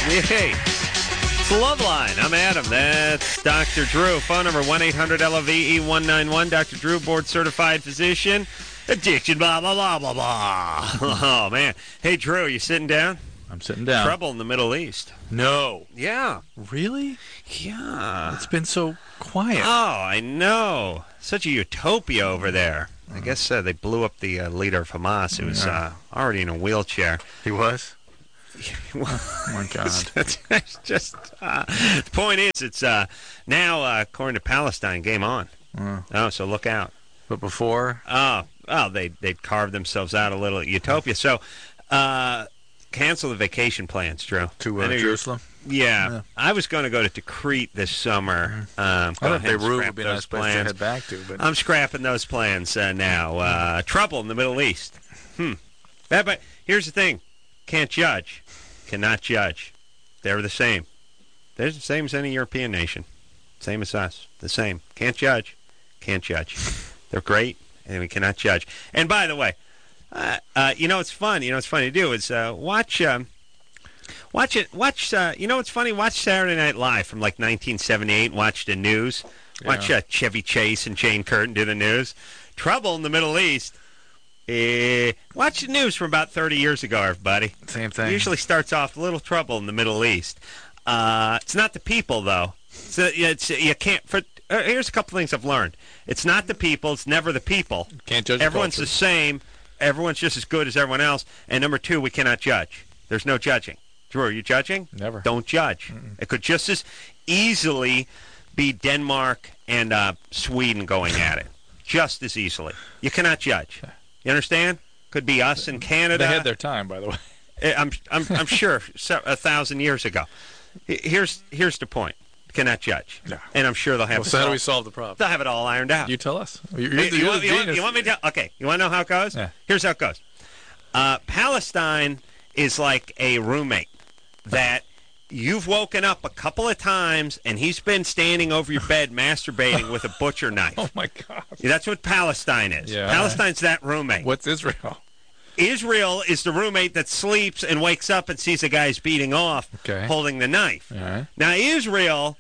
Hey, it's the Love Line. I'm Adam. That's Dr. Drew. Phone number 1-800-LOVE-191. Dr. Drew, board-certified physician. Addiction, blah, blah, blah, blah, blah. Oh, man. Hey, Drew, you sitting down? I'm sitting down. Trouble in the Middle East. No. Yeah. Really? Yeah. It's been so quiet. Oh, I know. Such a utopia over there. I guess they blew up the leader of Hamas, who was already in a wheelchair. He was? Oh, my God. It's just, the point is, it's now, according to Palestine, game on. Oh, so look out. But before? They'd carved themselves out a little utopia. So, cancel the vacation plans, Drew. To Jerusalem? Yeah. I was going to go to Crete this summer. I thought Beirut would be a nice place to head back to. But I'm scrapping those plans now. Trouble in the Middle East. But here's the thing. Can't judge. Cannot judge. They're the same. They're the same as any European nation. Same as us. The same. Can't judge. Can't judge. They're great, and we cannot judge. And by the way, it's fun. What's funny to do is watch it. What's funny? Watch Saturday Night Live from like 1978. Watch the news. Watch Chevy Chase and Jane Curtin do the news. Trouble in the Middle East. Watch the news from about 30 years ago, everybody. Same thing. It usually starts off a little trouble in the Middle East. It's not the people, though. You can't. Here's a couple things I've learned. It's not the people. It's never the people. Can't judge. Everyone's the same. Everyone's just as good as everyone else. And number two, we cannot judge. There's no judging. Drew, are you judging? Never. Don't judge. It could just as easily be Denmark and Sweden going at it. Just as easily. You cannot judge. You understand? Could be us in Canada. They had their time, by the way. I'm sure 1,000 years ago. Here's the point. Cannot judge. Yeah. And I'm sure they'll have. So how do we solve the problem? They'll have it all ironed out. You tell us. You want me to? Okay. You want to know how it goes? Yeah. Here's how it goes. Palestine is like a roommate that you've woken up a couple of times and he's been standing over your bed masturbating with a butcher knife. Oh my God. That's what Palestine is. Yeah. Palestine's that roommate. What's Israel? Israel is the roommate that sleeps and wakes up and sees a guy's beating off, holding the knife. All right. Now Israel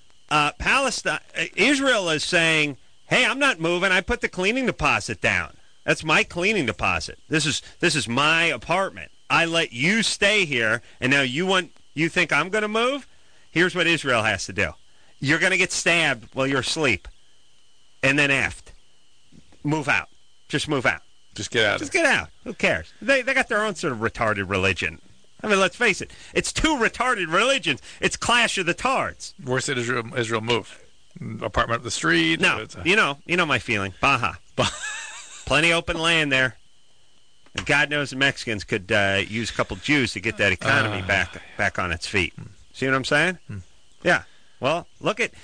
is saying, "Hey, I'm not moving. I put the cleaning deposit down. That's my cleaning deposit. This is my apartment. I let you stay here, and now you think I'm going to move? Here's what Israel has to do. You're going to get stabbed while you're asleep, and then effed. Move out. Just move out. Just get out. Just get out. Who cares? They got their own sort of retarded religion. I mean, let's face it. It's two retarded religions. It's Clash of the Tards. Where's did Israel move? Apartment up the street? No. You know my feeling. Baja. Plenty open land there. And God knows the Mexicans could use a couple Jews to get that economy back on its feet. See what I'm saying? Yeah. Well, look at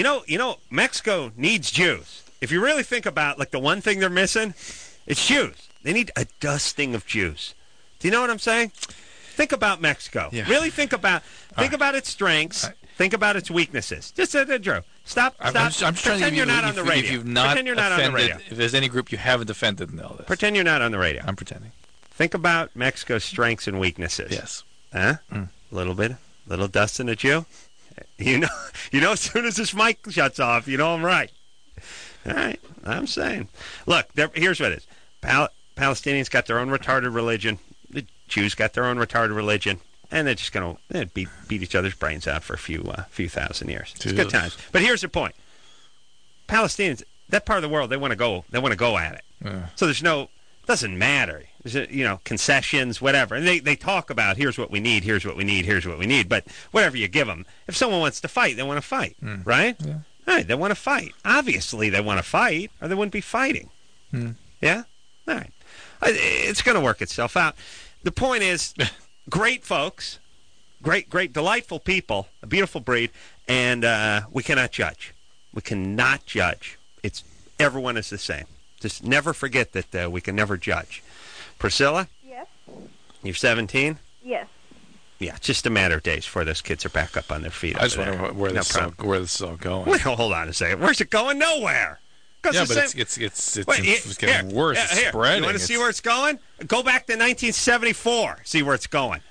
Mexico needs Jews. If you really think about like the one thing they're missing, it's Jews. They need a dusting of Jews. Do you know what I'm saying? Think about Mexico. Yeah. Really think about its strengths. Think about its weaknesses. Just Drew. Stop. I'm just trying Pretend to you're not on the radio. If you've not Pretend you're not on the radio. If there's any group you haven't defended in all this. Pretend you're not on the radio. I'm pretending. Think about Mexico's strengths and weaknesses. Yes. Huh? A little bit. Little dust in a Jew. You know, as soon as this mic shuts off, you know I'm right. All right. I'm saying. Look, here's what it is. Palestinians got their own retarded religion. The Jews got their own retarded religion. And they're just going to beat each other's brains out for a few thousand years. It's good times. But here's the point. Palestinians, that part of the world, they want to go at it. Yeah. So it doesn't matter. There's, concessions, whatever. And they talk about, here's what we need, here's what we need, here's what we need. But whatever you give them, if someone wants to fight, they want to fight, right? Yeah. All right, they want to fight. Obviously, they want to fight, or they wouldn't be fighting. Yeah? All right. It's going to work itself out. The point is, great folks, great, delightful people, a beautiful breed, and we cannot judge. We cannot judge. Everyone is the same. Just never forget that we can never judge. Priscilla? Yes. You're 17? Yes. Yeah, it's just a matter of days before those kids are back up on their feet. I just wonder where this is all going. Well, hold on a second. Where's it going? Nowhere. Yeah, but it's getting worse. It's spreading. You want to see where it's going? Go back to 1974. See where it's going.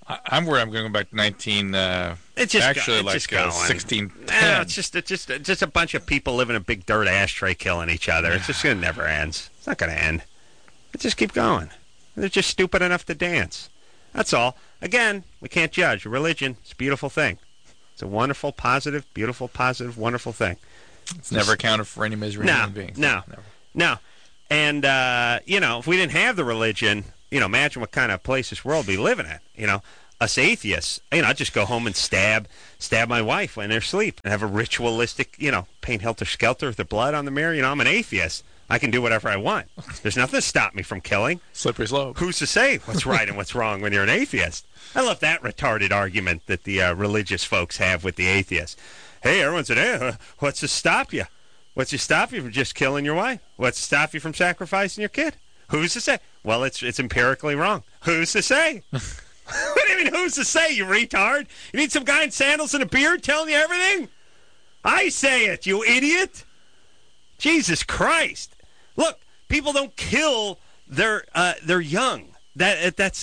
I'm worried I'm going to go back to 19. It's just actually it's like just going. 1610. No, it's just a bunch of people living in a big dirt ashtray killing each other. It's just gonna never ends. It's not gonna end. It just keep going. They're just stupid enough to dance. That's all. Again, we can't judge. Religion, it's a beautiful thing. It's a wonderful, positive, beautiful, positive, wonderful thing. It's never accounted for any misery in human beings. No. And, if we didn't have the religion, imagine what kind of place this world would be living in. Us atheists, I'd just go home and stab my wife in her sleep and have a ritualistic, paint helter-skelter with the blood on the mirror. I'm an atheist. I can do whatever I want. There's nothing to stop me from killing. Slippery slope. Who's to say what's right and what's wrong when you're an atheist? I love that retarded argument that the religious folks have with the atheists. Hey, everyone said, hey, what's to stop you? What's to stop you from just killing your wife? What's to stop you from sacrificing your kid? Who's to say? Well, it's empirically wrong. Who's to say? What do you mean, who's to say, you retard? You need some guy in sandals and a beard telling you everything? I say it, you idiot. Jesus Christ. Look, people don't kill their young. It's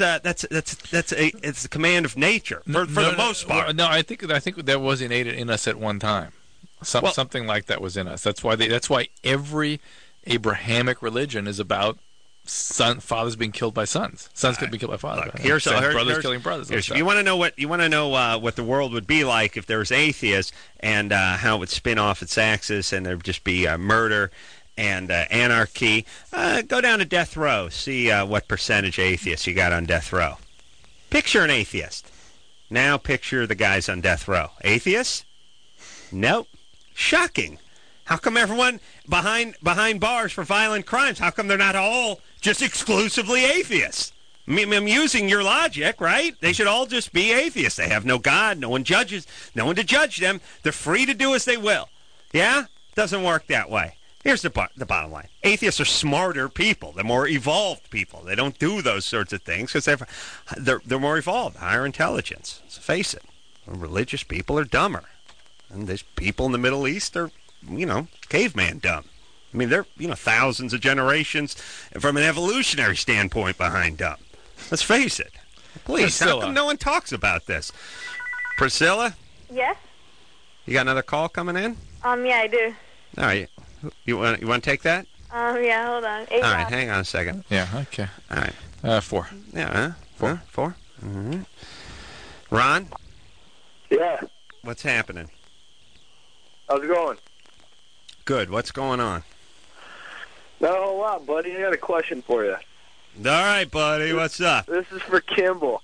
a command of nature for the most part. No, I think that was innate in us at one time. Something like that was in us. That's why every Abrahamic religion is about fathers being killed by sons. Sons could be killed by fathers. Look, brothers killing brothers. If you want to know what the world would be like if there was atheists and how it would spin off its axis and there would just be murder and anarchy, go down to death row. See what percentage atheists you got on death row. Picture an atheist. Now picture the guys on death row. Atheists? Nope. Shocking. How come everyone behind bars for violent crimes, how come they're not all just exclusively atheists? I'm using your logic, right? They should all just be atheists. They have no God, no one to judge them. They're free to do as they will. Yeah? Doesn't work that way. Here's the bottom line. Atheists are smarter people. They're more evolved people. They don't do those sorts of things because they're more evolved, higher intelligence. Let's face it. Religious people are dumber. And these people in the Middle East are, caveman dumb. I mean, they're, thousands of generations from an evolutionary standpoint behind dumb. Let's face it. Please, Priscilla. How come no one talks about this? Priscilla? Yes? You got another call coming in? Yeah, I do. All right. You want to take that? Yeah, hold on. All right, hang on a second. Yeah, okay. All right. 4. Yeah, 4? 4? Mm-hmm. Ron? Yeah. What's happening? How's it going? Good. What's going on? Not a whole lot, buddy. I got a question for you. All right, buddy. What's up? This is for Kimball.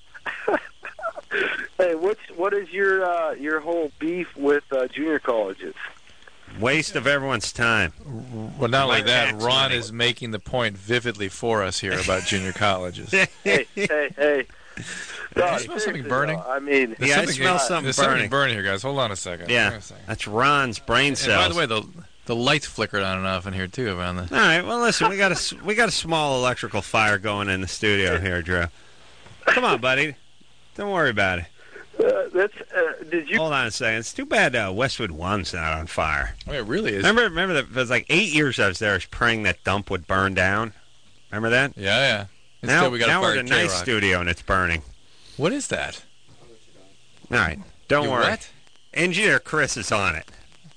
Hey, what is your whole beef with junior colleges? Waste of everyone's time. Well, not only that, tax Ron money. is making the point vividly for us here about junior colleges. Hey. No, you smell something burning? though, I mean, Yeah, I smell something There's burning. something burning here, guys. Hold on a second. Yeah, Hang on a second. that's Ron's brain And cells. by the way, the lights flickered on and off in here too. All right. Well, listen, we got a small electrical fire going in the studio here, Drew. Come on, buddy. Don't worry about it. did you? Hold on a second. It's too bad Westwood 1's not on fire. I mean, it really is. Remember that it was like 8 years I was there praying that dump would burn down. Remember that? Yeah. Now we got we're fire in a nice J-Rock. studio and it's burning. What is that? All right. Don't worry. What? Engineer Chris is on it.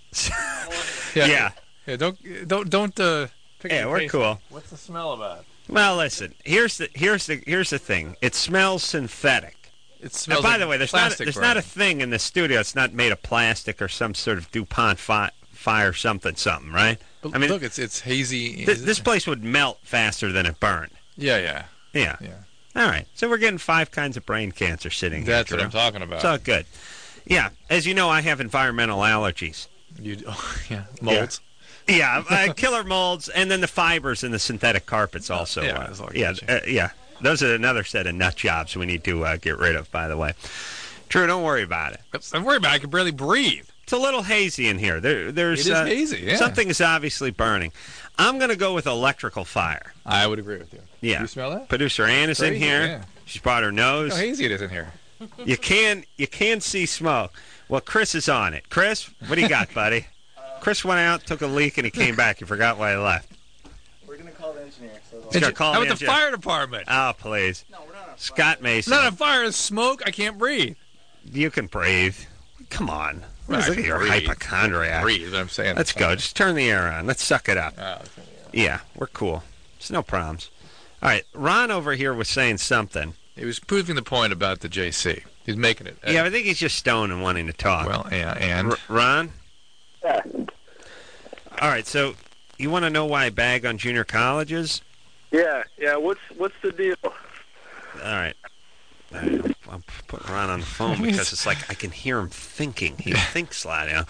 Yeah. Yeah. Don't. Pick Yeah, and we're paste. cool. What's the smell about? Well, listen. Here's the thing. It smells synthetic. It And smells. by like the way, there's plastic not a burning. thing in the studio that's not made of plastic or some sort of DuPont fire something, right? But I mean, look, it's hazy. this place would melt faster than it burned. Yeah. Yeah. All right. So we're getting 5 kinds of brain cancer sitting here. That's what Drew. I'm talking about. It's all good. Yeah. As you know, I have environmental allergies. Molds. Yeah, killer molds, and then the fibers in the synthetic carpets also. Yeah, that's all good. Yeah. Those are another set of nut jobs we need to get rid of, by the way. Drew, don't worry about it. I'm worried about it. I can barely breathe. It's a little hazy in here. There's It is hazy, yeah. Something is obviously burning. I'm going to go with electrical fire. I would agree with you. Yeah. Do you smell that? Producer Ann is in Crazy, here. yeah. She's brought her nose. How hazy it is in here. You can see smoke. Well, Chris is on it. Chris, what do you got, buddy? Chris went out, took a leak, and he came back. He forgot why he left. We're going to call the engineer. So He's gonna call How the about the engineer. fire department? Oh, please. no, we're not on Scott Mason. Not on fire, it's smoke. I can't breathe. You can breathe. Come on. Well, I Look at can your breathe. hypochondriac. Breathe, I'm saying. Let's go. Just turn the air on. Let's suck it up. Oh, okay. Yeah, we're cool. There's no problems. All right, Ron over here was saying something. He was proving the point about the JC. He's making it. Yeah, I think he's just stoned and wanting to talk. Well, and Ron? Yeah. All right, so you want to know why I bag on junior colleges? Yeah. What's the deal? All right. I'm putting Ron on the phone because it's like I can hear him thinking. He thinks loud now.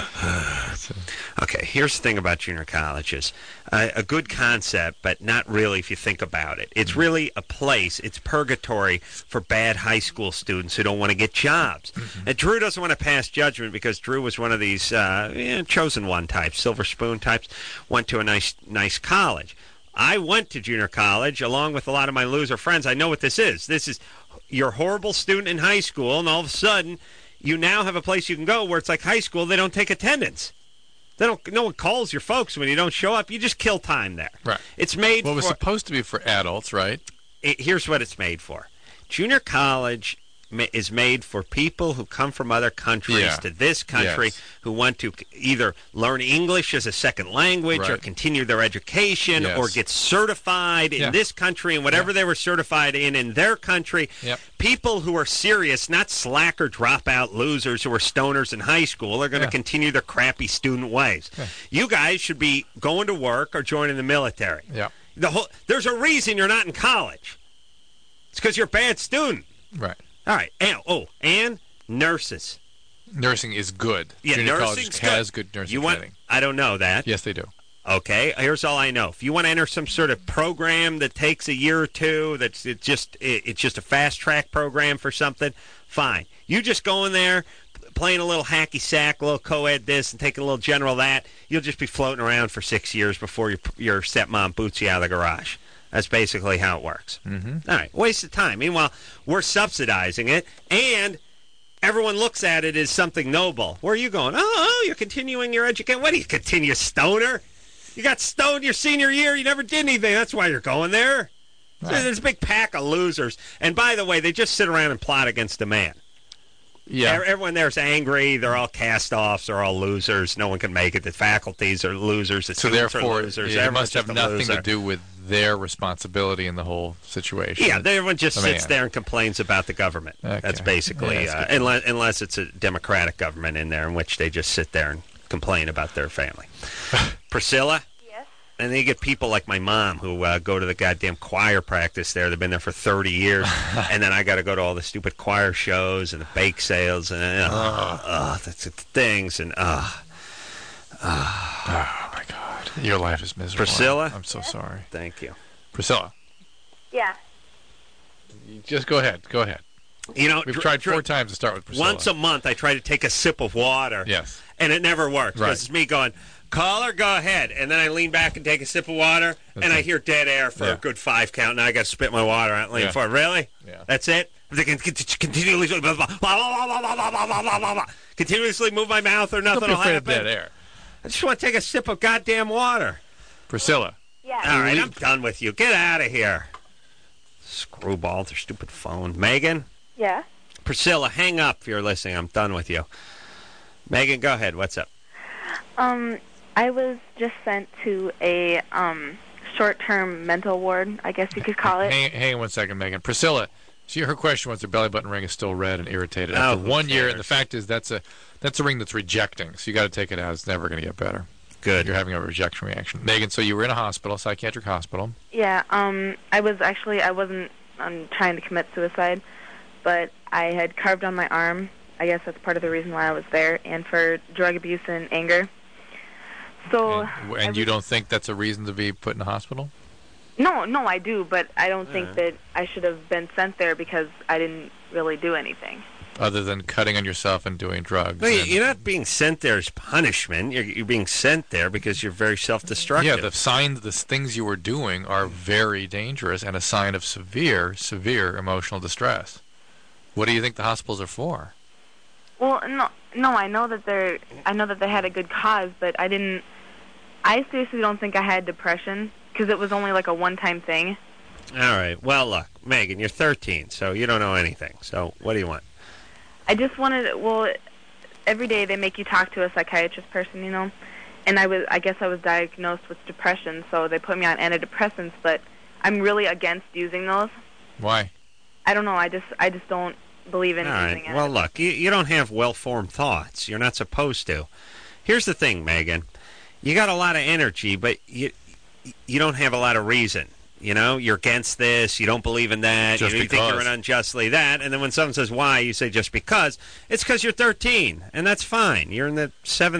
Okay, here's the thing about junior colleges. A good concept, but not really if you think about it. It's really a place. It's purgatory for bad high school students who don't want to get jobs. And Drew doesn't want to pass judgment because Drew was one of these chosen one types, silver spoon types, went to a nice college. I went to junior college along with a lot of my loser friends. I know what this is. This is you're a horrible student in high school, and all of a sudden you now have a place you can go where it's like high school. They don't take attendance. No one calls your folks when you don't show up. You just kill time there. Right. It's made well, it for... was supposed to be for adults, right? Here's what it's made for. Junior college is made for people who come from other countries to this country who want to either learn English as a second language or continue their education or get certified in this country and whatever they were certified in their country. People who are serious, not slacker dropout losers who are stoners in high school, are going to continue their crappy student ways. You guys should be going to work or joining the military. There's a reason you're not in college. It's because you're a bad student. Right. All right. And nurses. Nursing is good. Yeah, Junior nursing college has good nursing training. I don't know that. Yes, they do. Okay. Here's all I know. If you want to enter some sort of program that takes a year or two, it's just a fast track program for something, fine. You just go in there, playing a little hacky sack, a little co-ed this, and taking a little general that. You'll just be floating around for 6 years before your stepmom boots you out of the garage. That's basically how it works. Mm-hmm. All right, waste of time. Meanwhile, we're subsidizing it, and everyone looks at it as something noble. Where are you going? Oh, you're continuing your education. What do you continue, stoner? You got stoned your senior year. You never did anything. That's why you're going there. Right. There's a big pack of losers. And by the way, they just sit around and plot against a man. Yeah. Everyone there's angry. They're all cast-offs. They're all losers. No one can make it. The faculties are losers. The students are losers. It must have nothing to do with their responsibility in the whole situation. Yeah, everyone just sits there and complains about the government. Okay. That's basically, unless it's a Democratic government in there in which they just sit there and complain about their family. Priscilla? Yes? And then you get people like my mom who go to the goddamn choir practice there. They've been there for 30 years. And then I got to go to all the stupid choir shows and the bake sales and that's things and oh my God. Your life is miserable. Priscilla? I'm so sorry. Thank you. Priscilla. Yeah. Just go ahead. Go ahead. You know, we've tried 4 times to start with Priscilla. Once a month I try to take a sip of water. Yes. And it never works. Right. It's me going, caller, go ahead. And then I lean back and take a sip of water, and I hear dead air for a good 5 count, and I got to spit my water out and lean forward. Really? Yeah. That's it? They can continuously move my mouth or nothing will happen. Of dead air. I just want to take a sip of goddamn water. Priscilla. Yeah. All right, I'm done with you. Get out of here. Screwball with their stupid phone. Megan? Yeah? Priscilla, hang up if you're listening. I'm done with you. Megan, go ahead. What's up? I was just sent to a short-term mental ward, I guess you could call it. Hang on 1 second, Megan. Priscilla, her question was her belly button ring is still red and irritated after 1 year, and the fact is that's a ring that's rejecting, so you got to take it out. It's never going to get better. Good. You're having a rejection reaction. Megan, so you were in a hospital, psychiatric hospital. Yeah, I wasn't trying to commit suicide, but I had carved on my arm. I guess that's part of the reason why I was there, and for drug abuse and anger. So. And you don't think that's a reason to be put in a hospital? No, I do, but I don't think that I should have been sent there because I didn't really do anything. Other than cutting on yourself and doing drugs. No, you're not being sent there as punishment. You're being sent there because you're very self-destructive. Yeah, the things you were doing are very dangerous and a sign of severe emotional distress. What do you think the hospitals are for? Well, no, I know that they had a good cause, but I seriously don't think I had depression because it was only like a one-time thing. All right. Well, look, Megan, you're 13, so you don't know anything. So what do you want? I just wanted, well, every day they make you talk to a psychiatrist person, you know, and I guess I was diagnosed with depression, so they put me on antidepressants, but I'm really against using those. Why? I don't know. I just don't believe in All using right. it. Well, look, you don't have well-formed thoughts. You're not supposed to. Here's the thing, Megan. You got a lot of energy, but you don't have a lot of reason. You know, you're against this. You don't believe in that. Just you think you're because. an unjustly that. And then when someone says why, you say just because. It's because you're 13, and that's fine. You're in the 7th